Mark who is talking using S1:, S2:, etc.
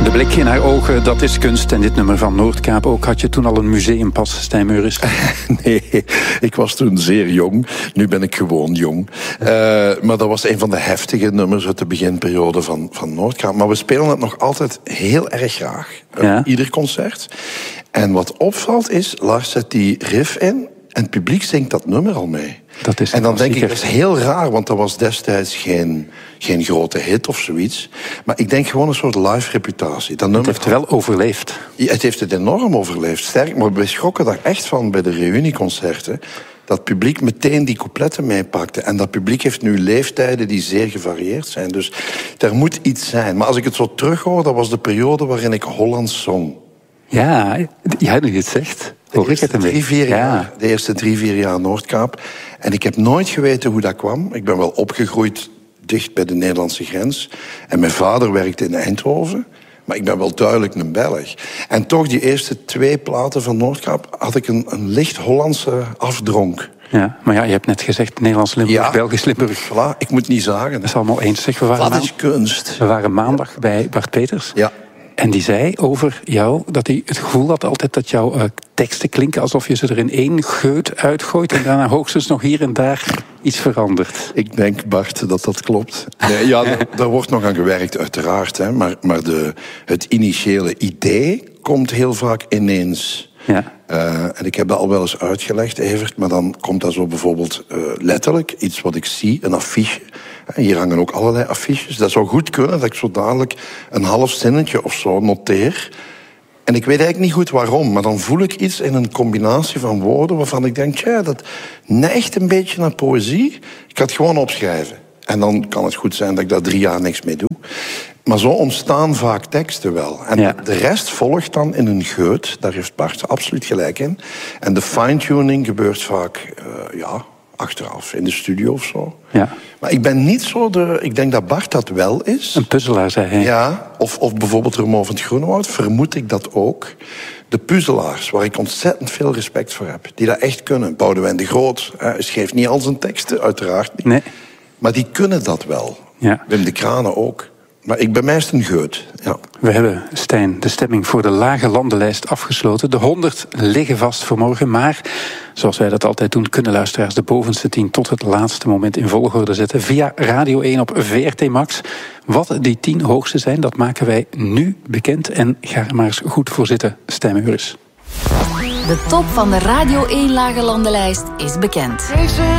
S1: De blik in haar ogen, dat is kunst. En dit nummer van Noordkaap ook. Had je toen al een museumpas, Stijn Meuris?
S2: Nee, ik was toen zeer jong. Nu ben ik gewoon jong. Maar dat was een van de heftige nummers uit de beginperiode van Noordkaap. Maar we spelen het nog altijd heel erg graag. Ieder concert. En wat opvalt is, Lars zet die riff in en het publiek zingt dat nummer al mee. En dan denk ik, dat is heel raar, want dat was destijds geen grote hit of zoiets. Maar ik denk gewoon een soort live reputatie. Dat nummer
S1: heeft het wel overleefd.
S2: Ja, het heeft het enorm overleefd. Sterk, maar we schrokken daar echt van bij de reunieconcerten. Dat publiek meteen die coupletten meepakte. En dat publiek heeft nu leeftijden die zeer gevarieerd zijn. Dus er moet iets zijn. Maar als ik het zo terughoor, dat was de periode waarin ik Hollands zong.
S1: Ja, nu je het zegt, hoor ik het een beetje.
S2: De eerste 3-4 jaar Noordkaap. En ik heb nooit geweten hoe dat kwam. Ik ben wel opgegroeid dicht bij de Nederlandse grens. En mijn vader werkte in Eindhoven. Maar ik ben wel duidelijk een Belg. En toch, die eerste 2 platen van Noordkaap had ik een licht Hollandse afdronk.
S1: Ja, maar ja, je hebt net gezegd Nederlands-Limburg, Belgisch-Limburg.
S2: Voilà, ik moet niet zagen.
S1: Dat is allemaal eens. Zeg,
S2: dat is kunst.
S1: We waren maandag bij Bart Peters.
S2: Ja.
S1: En die zei over jou dat hij het gevoel had altijd dat jouw teksten klinken alsof je ze er in 1 geut uitgooit en daarna hoogstens nog hier en daar iets verandert.
S2: Ik denk, Bart, dat klopt. Nee, ja, daar wordt nog aan gewerkt, uiteraard. Hè, maar het initiële idee komt heel vaak ineens. Ja. En ik heb dat al wel eens uitgelegd, Evert, maar dan komt dat zo bijvoorbeeld letterlijk, iets wat ik zie, een affiche. Hier hangen ook allerlei affiches. Dat zou goed kunnen dat ik zo dadelijk een half zinnetje of zo noteer. En ik weet eigenlijk niet goed waarom, maar dan voel ik iets in een combinatie van woorden waarvan ik denk, ja, dat neigt een beetje naar poëzie. Ik ga het gewoon opschrijven. En dan kan het goed zijn dat ik daar 3 jaar niks mee doe. Maar zo ontstaan vaak teksten wel. En de rest volgt dan in een geut. Daar heeft Bart absoluut gelijk in. En de fine-tuning gebeurt vaak, achteraf in de studio of zo. Ja. Maar ik ben niet zo ik denk dat Bart dat wel is.
S1: Een puzzelaar, zei hij.
S2: Ja, of bijvoorbeeld Remo van het Groenewoud, vermoed ik dat ook. De puzzelaars, waar ik ontzettend veel respect voor heb. Die dat echt kunnen. Boudewijn de Groot, schreef niet al zijn teksten, uiteraard niet. Nee. Maar die kunnen dat wel. Ja. Wim de Kranen ook. Maar bij mij is het een geut. Ja.
S1: We hebben, Stijn, de stemming voor de lage landenlijst afgesloten. De 100 liggen vast voor morgen. Maar, zoals wij dat altijd doen, kunnen luisteraars de bovenste 10 tot het laatste moment in volgorde zetten. Via Radio 1 op VRT Max. Wat die 10 hoogste zijn, dat maken wij nu bekend. En ga er maar eens goed voor zitten, Stijn Meuris.
S3: De top van de Radio 1 lage landenlijst is bekend.